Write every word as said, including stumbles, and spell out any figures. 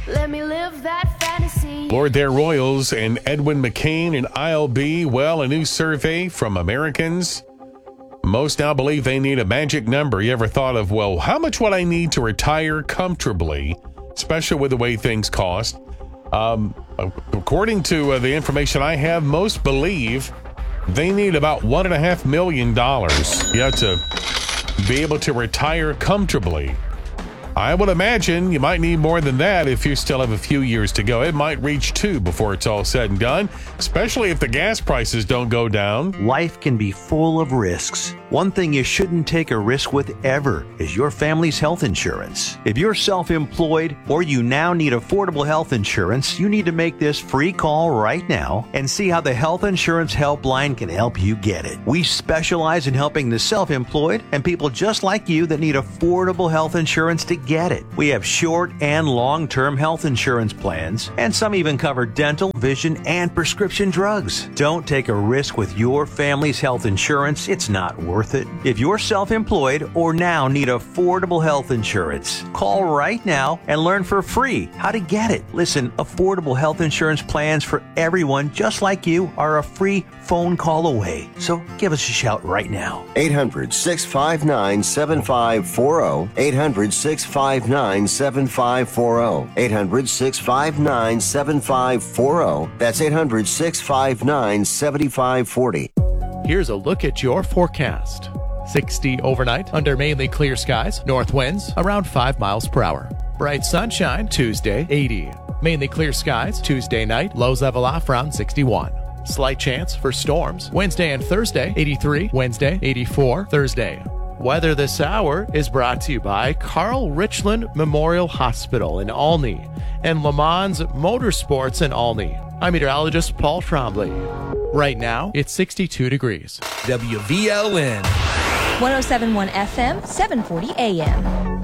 Let me live that fantasy. Lord There Royals and Edwin McCain and I L B. Well, a new survey from Americans. Most now believe they need a magic number. You ever thought of, well, how much would I need to retire comfortably, especially with the way things cost? Um, according to uh, the information I have, most believe they need about one and a half million dollars. You have to be able to retire comfortably. I would imagine you might need more than that if you still have a few years to go. It might reach two before it's all said and done, especially if the gas prices don't go down. Life can be full of risks. One thing you shouldn't take a risk with ever is your family's health insurance. If you're self-employed or you now need affordable health insurance, you need to make this free call right now and see how the Health Insurance Helpline can help you get it. We specialize in helping the self-employed and people just like you that need affordable health insurance to get it. We have short and long-term health insurance plans, and some even cover dental, vision, and prescription drugs. Don't take a risk with your family's health insurance. It's not worth it. If you're self-employed or now need affordable health insurance, call right now and learn for free how to get it. Listen, affordable health insurance plans for everyone just like you are a free phone call away. So give us a shout right now. eight hundred, six five nine, seven five four zero. eight hundred, six five nine, seven five four zero. eight hundred, six five nine, seven five four zero. That's eight hundred, six five nine, seven five four zero. Here's a look at your forecast. sixty overnight under mainly clear skies. North winds around five miles per hour. Bright sunshine Tuesday, eighty. Mainly clear skies Tuesday night. Lows level off around sixty-one. Slight chance for storms Wednesday and Thursday, eighty-three. Wednesday, eighty-four. Thursday. Weather this hour is brought to you by Carl Richland Memorial Hospital in Olney and Le Mans Motorsports in Olney. I'm meteorologist Paul Trombley. Right now, it's sixty-two degrees. W V L N one oh seven point one F M, seven forty A M.